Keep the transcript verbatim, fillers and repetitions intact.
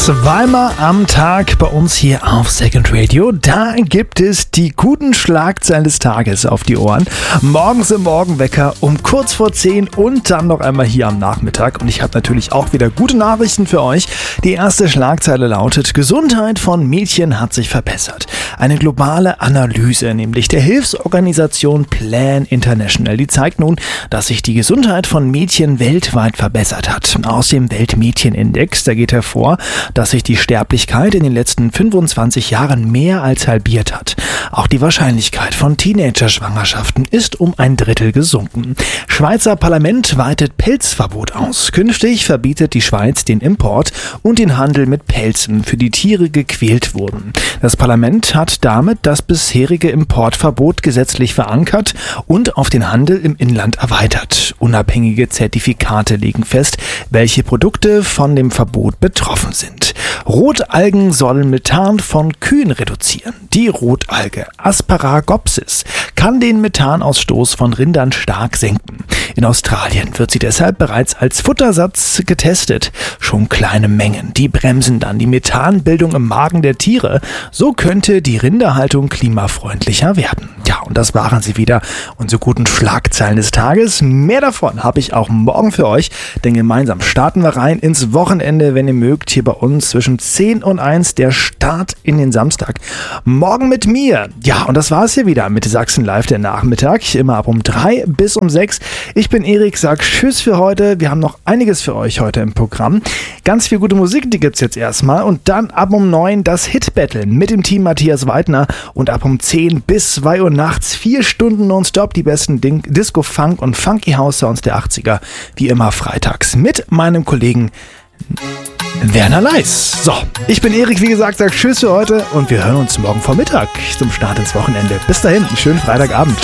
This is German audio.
Zweimal am Tag bei uns hier auf Second Radio. Da gibt es die guten Schlagzeilen des Tages auf die Ohren. Morgens im Morgenwecker um kurz vor zehn und dann noch einmal hier am Nachmittag. Und ich habe natürlich auch wieder gute Nachrichten für euch. Die erste Schlagzeile lautet: Gesundheit von Mädchen hat sich verbessert. Eine globale Analyse, nämlich der Hilfsorganisation Plan International, die zeigt nun, dass sich die Gesundheit von Mädchen weltweit verbessert hat. Aus dem Weltmädchenindex, da geht hervor, dass sich die Sterblichkeit in den letzten fünfundzwanzig Jahren mehr als halbiert hat. Auch die Wahrscheinlichkeit von Teenager-Schwangerschaften ist um ein Drittel gesunken. Schweizer Parlament weitet Pelzverbot aus. Künftig verbietet die Schweiz den Import und den Handel mit Pelzen, für die Tiere gequält wurden. Das Parlament hat damit das bisherige Importverbot gesetzlich verankert und auf den Handel im Inland erweitert. Unabhängige Zertifikate legen fest, welche Produkte von dem Verbot betroffen sind. Rotalgen sollen Methan von Kühen reduzieren. Die Rotalge Asparagopsis kann den Methanausstoß von Rindern stark senken. In Australien wird sie deshalb bereits als Futtersatz getestet. Schon kleine Mengen, die bremsen dann die Methanbildung im Magen der Tiere. So könnte die Rinderhaltung klimafreundlicher werden. Ja, und das waren sie wieder, unsere guten Schlagzeilen des Tages. Mehr davon habe ich auch morgen für euch, denn gemeinsam starten wir rein ins Wochenende, wenn ihr mögt, hier bei uns zwischen zehn und eins, der Start in den Samstag. Morgen mit mir. Ja, und das war es hier wieder mit Sachsen Live, der Nachmittag, immer ab um drei bis um sechs. Ich bin Erik, sag Tschüss für heute. Wir haben noch einiges für euch heute im Programm. Ganz viel gute Musik, die gibt's jetzt erstmal. Und dann ab um neun das Hit-Battle mit dem Team Matthias Weidner. Und ab um zehn bis zwei Uhr nachts, vier Stunden nonstop, die besten Ding- Disco, Funk und Funky House Sounds der achtziger. Wie immer freitags mit meinem Kollegen Werner Leis. So, ich bin Erik, wie gesagt, sag Tschüss für heute und wir hören uns morgen Vormittag zum Start ins Wochenende. Bis dahin, einen schönen Freitagabend.